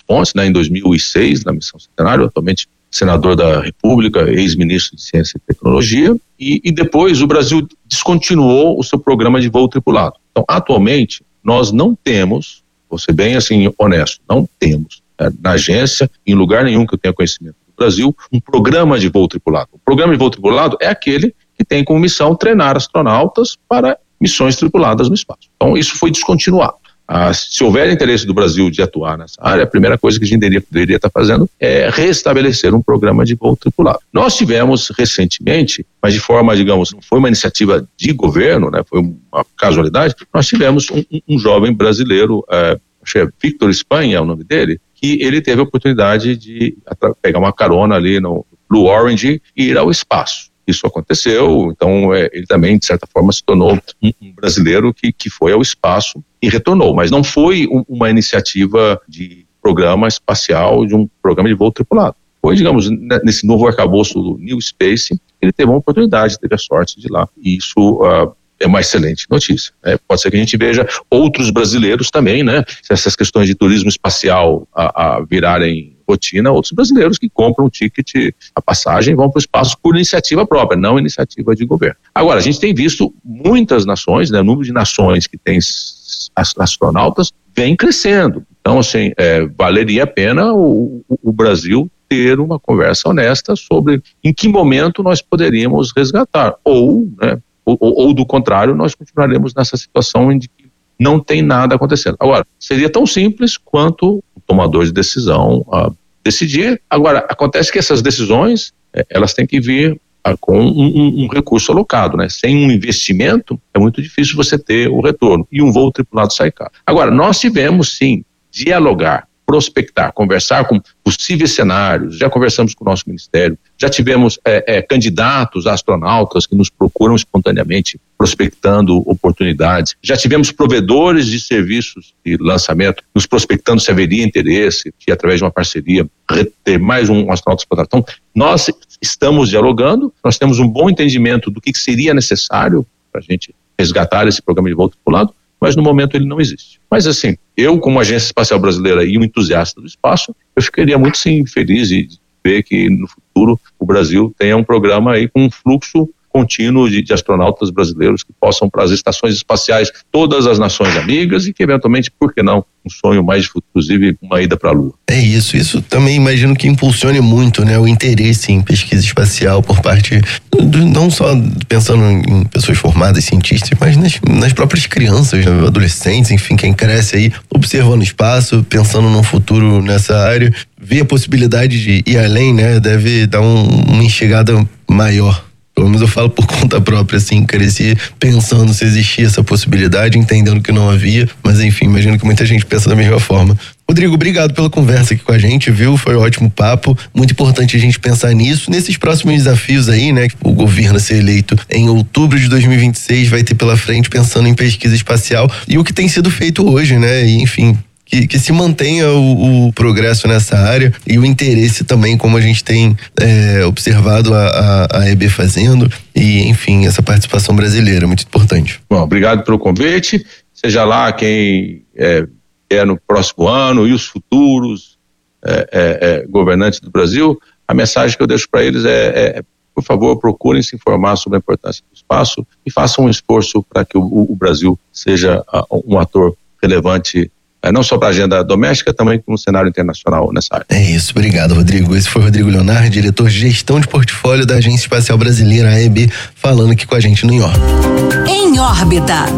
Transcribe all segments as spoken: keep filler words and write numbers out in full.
pontes, né, em dois mil e seis, na Missão Centenário, atualmente senador da República, ex-ministro de Ciência e Tecnologia, e, e depois o Brasil descontinuou o seu programa de voo tripulado. Então, atualmente, nós não temos, vou ser bem assim honesto, não temos é, na agência, em lugar nenhum que eu tenha conhecimento do Brasil, um programa de voo tripulado. O programa de voo tripulado é aquele que tem como missão treinar astronautas para missões tripuladas no espaço. Então, isso foi descontinuado. Ah, se houver interesse do Brasil de atuar nessa área, a primeira coisa que a gente deveria, deveria estar fazendo é restabelecer um programa de voo tripulado. Nós tivemos recentemente, mas de forma, digamos, não foi uma iniciativa de governo, né, foi uma casualidade, nós tivemos um, um jovem brasileiro, é, acho que é Victor Espanha é o nome dele, que ele teve a oportunidade de pegar uma carona ali no Blue Origin e ir ao espaço. Isso aconteceu, então é, ele também, de certa forma, se tornou um, um brasileiro que, que foi ao espaço e retornou, mas não foi um, uma iniciativa de programa espacial, de um programa de voo tripulado. Foi, digamos, nesse novo arcabouço do New Space, ele teve uma oportunidade, teve a sorte de ir lá, e isso uh, é uma excelente notícia. Né? Pode ser que a gente veja outros brasileiros também, né? Se essas questões de turismo espacial a, a virarem rotina, outros brasileiros que compram o ticket, a passagem, vão para o espaço por iniciativa própria, não iniciativa de governo. Agora, a gente tem visto muitas nações, né, o número de nações que têm astronautas vem crescendo. Então, assim, é, valeria a pena o, o, o Brasil ter uma conversa honesta sobre em que momento nós poderíamos resgatar, ou, né, ou, ou do contrário, nós continuaremos nessa situação em que não tem nada acontecendo. Agora, seria tão simples quanto o tomador de decisão uh, decidir. Agora, acontece que essas decisões, eh, elas têm que vir uh, com um, um, um recurso alocado, né? Sem um investimento, é muito difícil você ter o retorno. E um voo tripulado sai caro. Agora, nós tivemos, sim, dialogar, prospectar, conversar com possíveis cenários, já conversamos com o nosso ministério, já tivemos é, é, candidatos a astronautas que nos procuram espontaneamente prospectando oportunidades, já tivemos provedores de serviços de lançamento nos prospectando se haveria interesse de, através de uma parceria, ter mais um astronauta explorador. Então, nós estamos dialogando, nós temos um bom entendimento do que seria necessário para a gente resgatar esse programa de voo tripulado, mas no momento ele não existe. Mas assim, eu como Agência Espacial Brasileira e um entusiasta do espaço, eu ficaria muito sim feliz de ver que no futuro o Brasil tenha um programa aí com um fluxo contínuo de, de astronautas brasileiros que possam para as estações espaciais todas as nações amigas e que eventualmente, por que não, um sonho mais futuro, inclusive uma ida para a Lua. É isso, isso também imagino que impulsione muito, né, o interesse em pesquisa espacial por parte, do, não só pensando em pessoas formadas, cientistas, mas nas, nas próprias crianças, adolescentes, enfim, quem cresce aí observando o espaço, pensando num futuro nessa área, vê a possibilidade de ir além, né, deve dar um, uma enxergada maior. Pelo menos eu falo por conta própria, assim, cresci pensando se existia essa possibilidade, entendendo que não havia, mas enfim, imagino que muita gente pensa da mesma forma. Rodrigo, obrigado pela conversa aqui com a gente, viu? Foi um ótimo papo, muito importante a gente pensar nisso, nesses próximos desafios aí, né? O governo a ser eleito em outubro de dois mil e vinte e seis vai ter pela frente pensando em pesquisa espacial e o que tem sido feito hoje, né? E, enfim, Que, que se mantenha o, o progresso nessa área e o interesse também, como a gente tem é, observado a, a, a E B fazendo, e enfim, essa participação brasileira, muito importante. Bom, obrigado pelo convite, seja lá quem é, é no próximo ano e os futuros é, é, é, governantes do Brasil, a mensagem que eu deixo para eles é, é, por favor, procurem se informar sobre a importância do espaço e façam um esforço para que o, o Brasil seja uh, um ator relevante não só para a agenda doméstica, também no cenário internacional nessa área. É isso, obrigado, Rodrigo. Esse foi o Rodrigo Leonardo, diretor de gestão de portfólio da Agência Espacial Brasileira, a E B, falando aqui com a gente no Em Órbita. Em Órbita.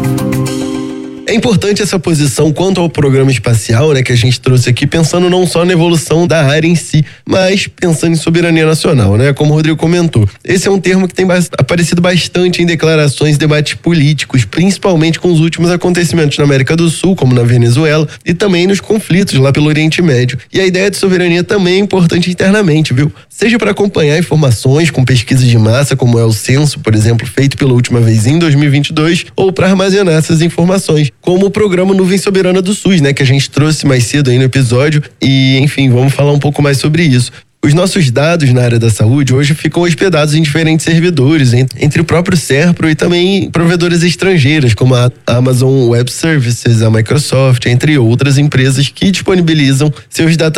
É importante essa posição quanto ao programa espacial, né, que a gente trouxe aqui, pensando não só na evolução da área em si, mas pensando em soberania nacional, né, como o Rodrigo comentou. Esse é um termo que tem aparecido bastante em declarações e debates políticos, principalmente com os últimos acontecimentos na América do Sul, como na Venezuela, e também nos conflitos lá pelo Oriente Médio. E a ideia de soberania também é importante internamente, viu? Seja para acompanhar informações com pesquisas de massa, como é o censo, por exemplo, feito pela última vez em dois mil e vinte e dois, ou para armazenar essas informações, como o programa Nuvem Soberana do SUS, né, que a gente trouxe mais cedo aí no episódio, e enfim, vamos falar um pouco mais sobre isso. Os nossos dados na área da saúde hoje ficam hospedados em diferentes servidores, entre o próprio SERPRO e também provedoras estrangeiras, como a Amazon Web Services, a Microsoft, entre outras empresas que disponibilizam seus data